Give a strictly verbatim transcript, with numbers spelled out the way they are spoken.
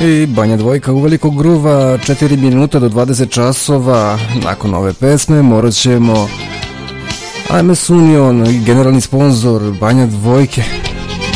I Banja Dvojka u velikog gruva, četiri minuta do dvadeset časova. Nakon ove pesme morat ćemo A M S Union, generalni sponzor Banja Dvojke,